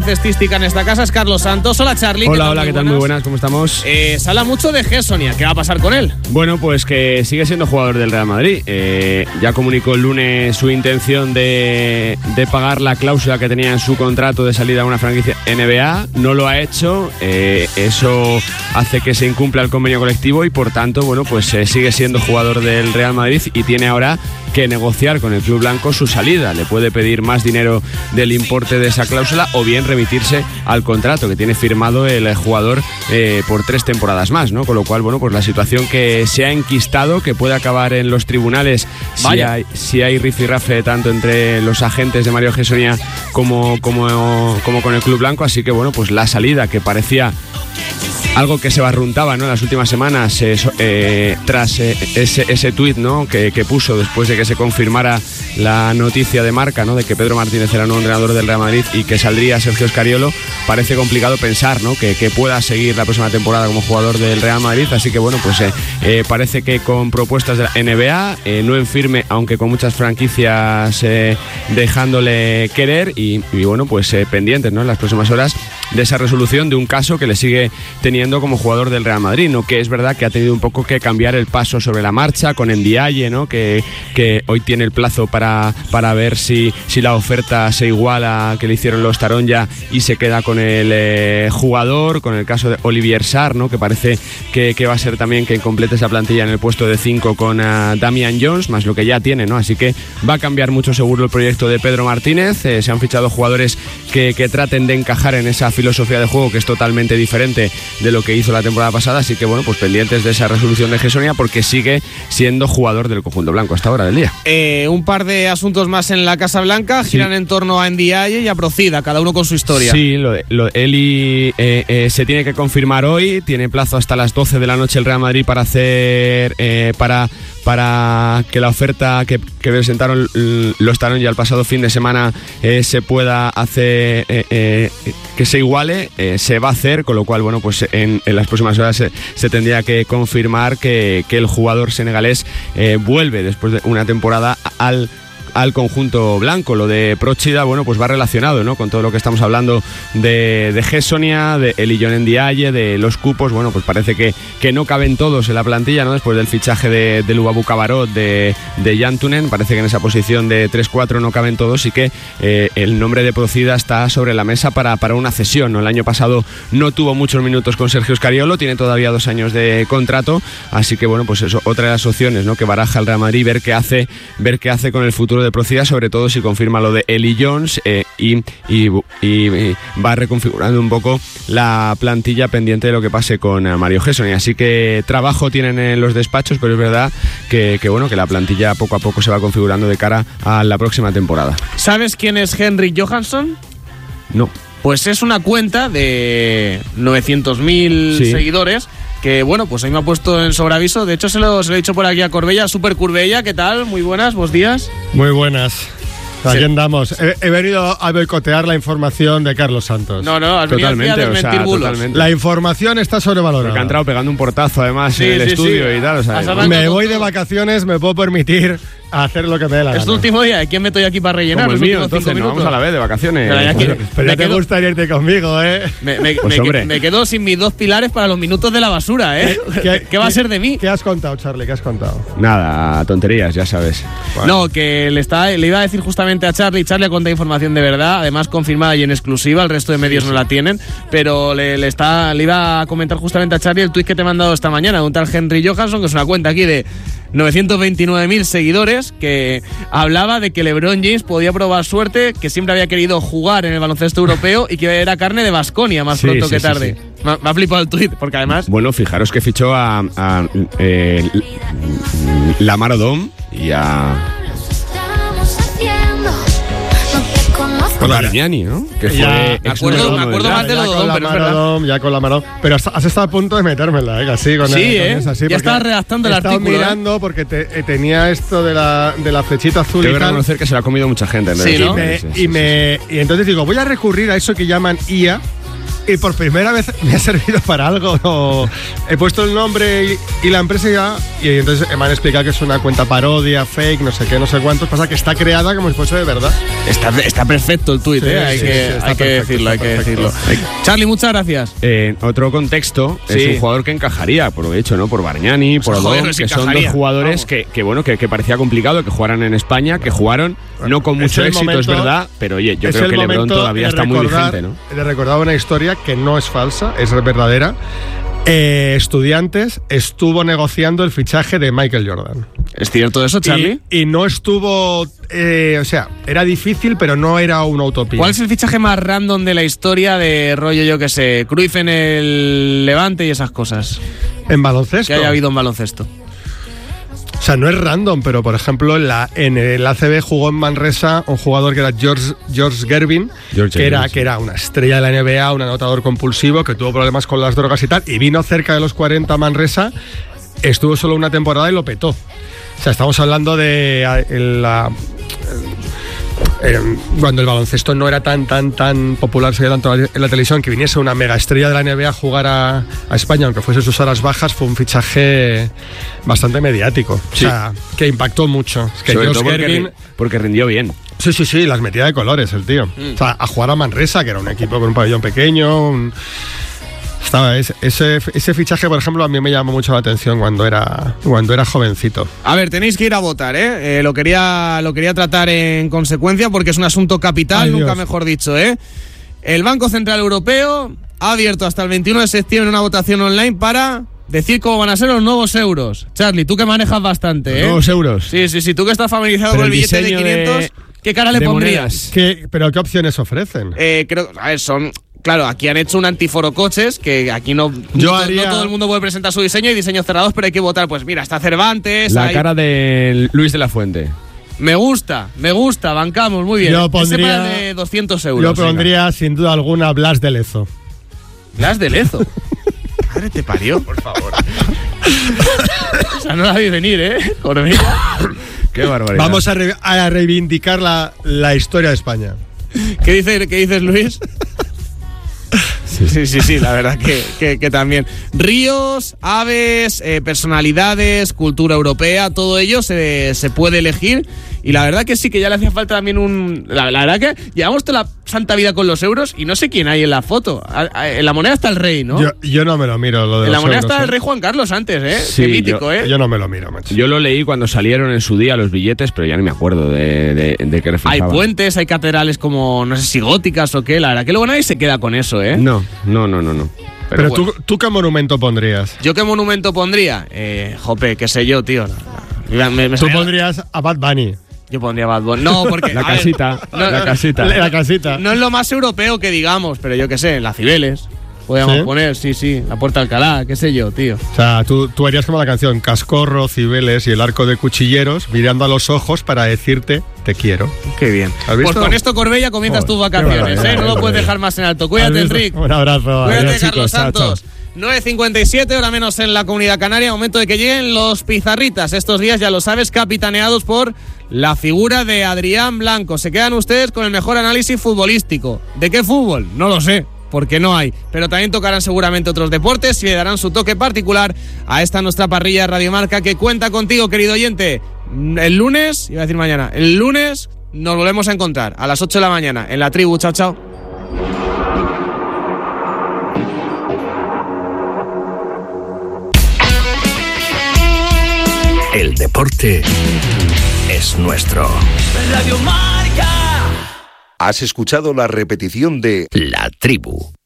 cestística en esta casa es Carlos Santos. Hola, Charly. Hola, ¿qué tal? Muy buenas, ¿cómo estamos? Se habla mucho de Gessonia. ¿Qué va a pasar con él? Bueno, pues que sigue siendo jugador del Real Madrid. Ya comunicó el lunes su intención de pagar la cláusula que tenía en su contrato de salida a una franquicia NBA. No lo ha hecho. Eso hace que se incumpla el convenio colectivo y, por tanto, bueno, pues sigue siendo jugador del Real Madrid y tiene ahora que negociar con el club blanco su salida. Le puede pedir más dinero del importe de esa cláusula o bien remitirse al contrato que tiene firmado el jugador por 3 temporadas más, ¿no? Con lo cual, bueno, pues la situación que se ha enquistado, que puede acabar en los tribunales si hay rifirrafe tanto entre los agentes de Mario Gessonia como con el club blanco. Así que, bueno, pues la salida que parecía algo que se barruntaba, ¿no?, en las últimas semanas tras ese tuit, ¿no?, que puso después de que se confirmara la noticia de Marca, ¿no?, de que Pedro Martínez era nuevo entrenador del Real Madrid y que saldría Sergio Scariolo. Parece complicado pensar, ¿no?, que pueda seguir la próxima temporada como jugador del Real Madrid. Así que, bueno, pues parece que con propuestas de la NBA, no en firme, aunque con muchas franquicias dejándole querer y bueno, pues pendientes, ¿no?, en las próximas horas de esa resolución de un caso que le sigue teniendo como jugador del Real Madrid, ¿no? Que es verdad que ha tenido un poco que cambiar el paso sobre la marcha con Ndiaye, ¿no?, que hoy tiene el plazo para ver si la oferta se iguala que le hicieron los Taronja y se queda con el jugador, con el caso de Olivier Sarr, ¿no?, que parece que va a ser también que complete esa plantilla en el puesto de 5 con Damian Jones, más lo que ya tiene, ¿no? Así que va a cambiar mucho seguro el proyecto de Pedro Martínez. Se han fichado jugadores que traten de encajar en esa filosofía de juego que es totalmente diferente de lo que hizo la temporada pasada. Así que, bueno, pues pendientes de esa resolución de Gessonia porque sigue siendo jugador del conjunto blanco hasta ahora del día. Un par de asuntos más en la Casa Blanca giran en torno a Ndiaye y a Procida, cada uno con su historia. Sí, Eli se tiene que confirmar hoy, tiene plazo hasta las 12 de la noche el Real Madrid para hacer para que la oferta que presentaron los Taronja el pasado fin de semana se pueda hacer que se iguale. Se va a hacer, con lo cual, bueno, pues en las próximas horas se tendría que confirmar que el jugador senegalés vuelve después de una temporada al conjunto blanco. Lo de Procida, bueno, pues va relacionado, ¿no?, con todo lo que estamos hablando de Gessonia, de Elijon Ndiaye, de los cupos. Bueno, pues parece que no caben todos en la plantilla, ¿no?, después del fichaje de Lubabu Cabarot, de Jantunen. Parece que en esa posición de 3-4 no caben todos y que el nombre de Procida está sobre la mesa para una cesión, ¿no? El año pasado no tuvo muchos minutos con Sergio Scariolo, tiene todavía 2 años de contrato, así que, bueno, pues eso, otra de las opciones, ¿no?, que baraja el Real Madrid, ver qué hace con el futuro de Procida, sobre todo si confirma lo de Eli Jones y va reconfigurando un poco la plantilla pendiente de lo que pase con Mario Gessonia. Así que trabajo tienen en los despachos, pero es verdad que bueno, que la plantilla poco a poco se va configurando de cara a la próxima temporada. ¿Sabes quién es Henrik Johansson? No. Pues es una cuenta de 900.000 seguidores que, bueno, pues ahí me ha puesto en sobreaviso. De hecho, se lo he dicho por aquí a Corbella. Super Curbella, ¿qué tal? Muy buenas, buenos días. Muy buenas. Aquí andamos. He venido a boicotear la información de Carlos Santos. No, has venido a desmentir bulos. Totalmente. La información está sobrevalorada. Porque ha entrado pegando un portazo, además, en el estudio y tal. O sea, me voy de vacaciones, me puedo permitir hacer lo que me dé la gana. Es tu último día. ¿Quién meto yo aquí para rellenar? Como el mío, entonces nos vamos a la vez de vacaciones. Pero te gustaría irte conmigo, ¿eh? Me quedo sin mis 2 pilares para los minutos de la basura, ¿eh? ¿Qué va a ser de mí? ¿Qué has contado, Charly? ¿Qué has contado? Nada, tonterías, ya sabes. Bueno. No, que le iba a decir justamente a Charly ha contado información de verdad, además confirmada y en exclusiva, el resto de medios no la tienen, pero le iba a comentar justamente a Charly el tuit que te he mandado esta mañana de un tal Henrik Johansson, que es una cuenta aquí de 929.000 seguidores, que hablaba de que LeBron James podía probar suerte, que siempre había querido jugar en el baloncesto europeo y que era carne de Baskonia más pronto que tarde. Sí. Me ha flipado el tuit, porque además... Bueno, fijaros que fichó a Lamar Odom y a... Con Arignani, ¿no? Que fue me acuerdo más de lo de Odom, pero es verdad. Ya con Lamar. Pero has estado a punto de metérmela, casi con esa, sí. Ya estaba redactando el artículo. Estaba mirando porque tenía esto de la flechita azul. Tengo que reconocer que se lo ha comido mucha gente. Sí, ¿no? Y entonces digo, voy a recurrir a eso que llaman IA. y por primera vez me ha servido para algo. He puesto el nombre y la empresa ya, y entonces me han explicado que es una cuenta parodia, fake, no sé qué, no sé cuántos. Pasa que está creada como si fuese de verdad. Está perfecto el tuit, hay que decirlo. Charlie, muchas gracias. Otro contexto, es un jugador que encajaría, por lo hecho, ¿no? Por Bargnani, por Odón, que son dos jugadores que parecía complicado que jugaran en España, que jugaron no con mucho éxito, es verdad, pero oye, yo creo que LeBron todavía está muy vigente, ¿no? Le recordaba una historia que no es falsa, es verdadera. Estudiantes estuvo negociando el fichaje de Michael Jordan. ¿Es cierto eso, Charlie? Y no estuvo... o sea, era difícil, pero no era una utopía. ¿Cuál es el fichaje más random de la historia de rollo, yo que sé, Cruyff en el Levante y esas cosas? ¿En baloncesto? Que haya habido en baloncesto. O sea, no es random, pero por ejemplo en el ACB jugó en Manresa un jugador que era George Gervin, que era una estrella de la NBA, un anotador compulsivo, que tuvo problemas con las drogas y tal, y vino cerca de los 40 a Manresa, estuvo solo una temporada y lo petó. O sea, estamos hablando de cuando el baloncesto no era tan popular, se veía tanto en la televisión, que viniese una mega estrella de la NBA a jugar a España, aunque fuese sus horas bajas, fue un fichaje bastante mediático. Sí. O sea, que impactó mucho. Es que sobre todo porque rindió bien. Sí, las metía de colores el tío. O sea, a jugar a Manresa, que era un equipo con un pabellón pequeño. Ese fichaje, por ejemplo, a mí me llamó mucho la atención cuando era jovencito. A ver, tenéis que ir a votar, ¿eh? Lo quería tratar en consecuencia porque es un asunto capital. Ay, nunca Dios. Mejor dicho, ¿eh? El Banco Central Europeo ha abierto hasta el 21 de septiembre una votación online para decir cómo van a ser los nuevos euros. Charlie, tú que manejas bastante, ¿eh? ¿Nuevos euros? Sí, tú que estás familiarizado con el billete de 500, ¿qué cara le pondrías? ¿Pero qué opciones ofrecen? Son... Claro, aquí han hecho un antiforocoches, que aquí no todo el mundo puede presentar su diseño y diseños cerrados, pero hay que votar. Pues mira, está Cervantes. La cara de Luis de la Fuente. Me gusta, bancamos, muy bien. Yo pondría, ese de 200 euros. Yo pondría, sin duda alguna, Blas de Lezo. ¿Blas de Lezo? Madre te parió, por favor. O sea, no la vi venir, ¿eh? Corbella. Qué barbaridad. Vamos a reivindicar la historia de España. ¿Qué dices, Luis? Sí, la verdad que también. Ríos, aves, personalidades, cultura europea, todo ello se puede elegir. Y la verdad que sí, que ya le hacía falta también la verdad que llevamos toda la santa vida con los euros y no sé quién hay en la foto. En la moneda está el rey, ¿no? Yo no me lo miro, lo de en los la moneda euros, está el rey Juan Carlos antes, ¿eh? Sí, qué mítico, ¿eh? Yo no me lo miro, macho. Yo lo leí cuando salieron en su día los billetes, pero ya ni me acuerdo de qué reflejaba. Hay puentes, hay catedrales como, no sé si góticas o qué. La verdad que luego nadie se queda con eso, ¿eh? No. Pero bueno. ¿tú qué monumento pondrías? ¿Yo qué monumento pondría? Jope, qué sé yo, tío. Tú pondrías a Bad Bunny. Yo pondría Bad Bunny. No, porque... La casita. No es lo más europeo que digamos, pero yo qué sé, la Cibeles. Podríamos poner, sí, la Puerta de Alcalá, qué sé yo, tío. O sea, tú harías como la canción Cascorro, Cibeles y el arco de cuchilleros, mirando a los ojos para decirte te quiero. Qué bien. ¿Has visto? Pues con esto, Corbella, comienzas tus vacaciones, ¿eh? No lo puedes dejar más en alto. Cuídate, Enrique. Un abrazo. Cuídate, adiós, Carlos chicos. Santos. Chao. 9:57, hora menos en la Comunidad Canaria. Momento de que lleguen los pizarritas. Estos días, ya lo sabes, capitaneados por la figura de Adrián Blanco. Se quedan ustedes con el mejor análisis futbolístico. ¿De qué fútbol? No lo sé, porque no hay. Pero también tocarán seguramente otros deportes y le darán su toque particular a esta nuestra parrilla de Radio Marca, que cuenta contigo, querido oyente. El lunes, iba a decir mañana, el lunes nos volvemos a encontrar a las 8 de la mañana en La Tribu. Chao, chao. El deporte es nuestro. Radio Marca. Has escuchado la repetición de La Tribu.